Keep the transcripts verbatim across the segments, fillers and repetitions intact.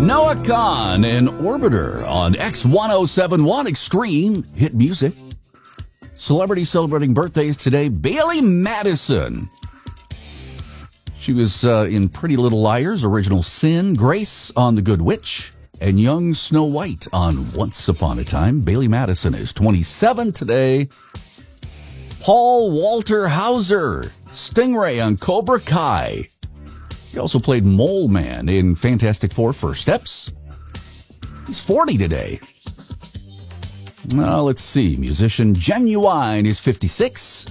Noah Kahan and Orbiter on X ten seventy-one Extreme Hit Music. Celebrity celebrating birthdays today, Bailey Madison. She was uh, in Pretty Little Liars, Original Sin, Grace on The Good Witch, and Young Snow White on Once Upon a Time. Bailey Madison is twenty-seven today. Paul Walter Hauser, Stingray on Cobra Kai. He also played Mole Man in Fantastic Four First Steps. He's forty today. Well, let's see. Musician Genuine is fifty-six.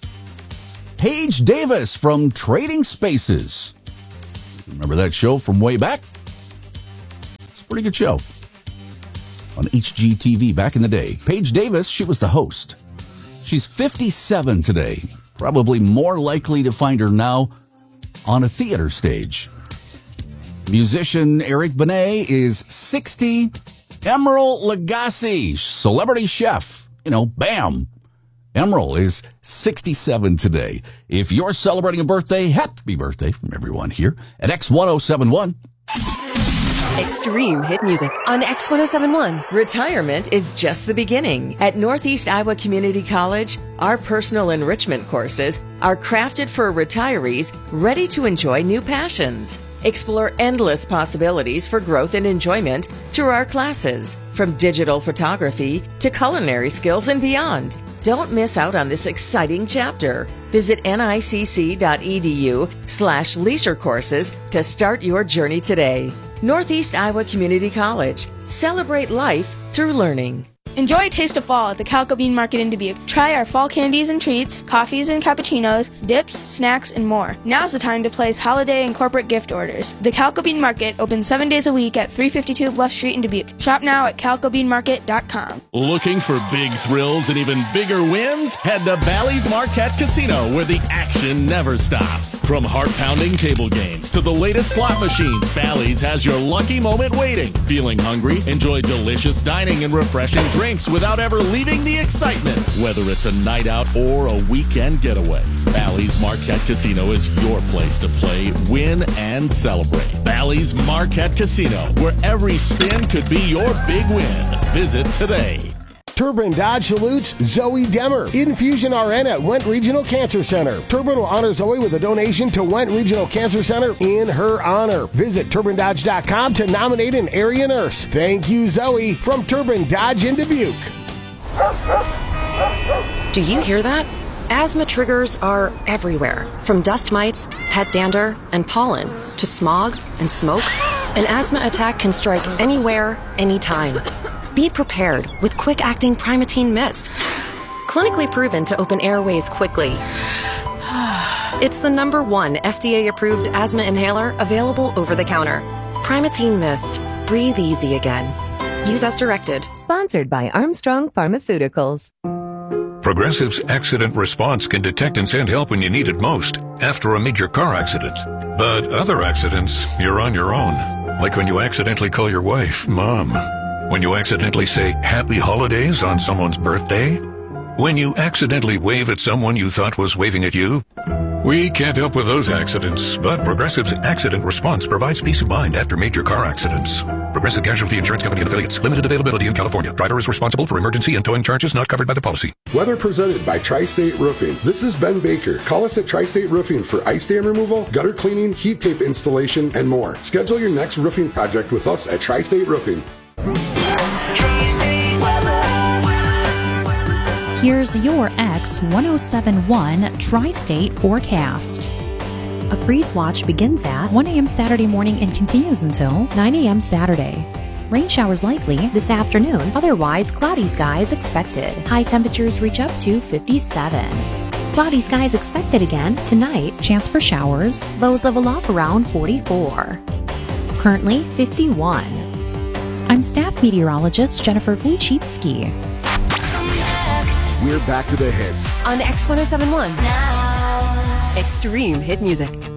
Paige Davis from Trading Spaces. Remember that show from way back? It's a pretty good show. On H G T V back in the day. Paige Davis, she was the host. She's fifty-seven today. Probably more likely to find her now on a theater stage. Musician Eric Benet is sixty. Emeril Lagasse, celebrity chef. You know, bam. Emeril is sixty-seven today. If you're celebrating a birthday, happy birthday from everyone here at X ten seventy-one. Extreme Hit Music on X ten seventy-one. Retirement is just the beginning. At Northeast Iowa Community College, our personal enrichment courses are crafted for retirees ready to enjoy new passions. Explore endless possibilities for growth and enjoyment through our classes, from digital photography to culinary skills and beyond. Don't miss out on this exciting chapter. Visit nicc.edu slash leisure courses to start your journey today. Northeast Iowa Community College. Celebrate life through learning. Enjoy a taste of fall at the Calco Bean Market in Dubuque. Try our fall candies and treats, coffees and cappuccinos, dips, snacks, and more. Now's the time to place holiday and corporate gift orders. The Calco Bean Market opens seven days a week at three fifty-two Bluff Street in Dubuque. Shop now at calco bean market dot com. Looking for big thrills and even bigger wins? Head to Bally's Marquette Casino, where the action never stops. From heart-pounding table games to the latest slot machines, Bally's has your lucky moment waiting. Feeling hungry? Enjoy delicious dining and refreshing drinks without ever leaving the excitement. Whether it's a night out or a weekend getaway, Bally's Marquette Casino is your place to play, win, and celebrate. Bally's Marquette Casino, where every spin could be your big win. Visit today. Turbin Dodge salutes Zoe Demmer, Infusion R N at Went Regional Cancer Center. Turbin will honor Zoe with a donation to Went Regional Cancer Center in her honor. Visit turbin dodge dot com to nominate an area nurse. Thank you, Zoe, from Turbin Dodge in Dubuque. Do you hear that? Asthma triggers are everywhere, from dust mites, pet dander, and pollen, to smog and smoke. An asthma attack can strike anywhere, anytime. Be prepared with quick-acting Primatene Mist. Clinically proven to open airways quickly. It's the number one F D A-approved asthma inhaler available over the counter. Primatene Mist. Breathe easy again. Use as directed. Sponsored by Armstrong Pharmaceuticals. Progressive's Accident Response can detect and send help when you need it most, after a major car accident. But other accidents, you're on your own. Like when you accidentally call your wife Mom. When you accidentally say Happy Holidays on someone's birthday? When you accidentally wave at someone you thought was waving at you? We can't help with those accidents, but Progressive's Accident Response provides peace of mind after major car accidents. Progressive Casualty Insurance Company and Affiliates. Limited availability in California. Driver is responsible for emergency and towing charges not covered by the policy. Weather presented by Tri-State Roofing. This is Ben Baker. Call us at Tri-State Roofing for ice dam removal, gutter cleaning, heat tape installation, and more. Schedule your next roofing project with us at Tri-State Roofing. Here's your X ten seventy-one Tri-State forecast. A freeze watch begins at one a.m. Saturday morning and continues until nine a.m. Saturday. Rain showers likely this afternoon, otherwise cloudy skies expected. High temperatures reach up to fifty-seven. Cloudy skies expected again tonight, chance for showers, lows level off around forty-four. Currently fifty-one. I'm staff meteorologist Jennifer Wojcicki. We're back to the hits on X ten seventy-one. Now. Extreme Hit Music.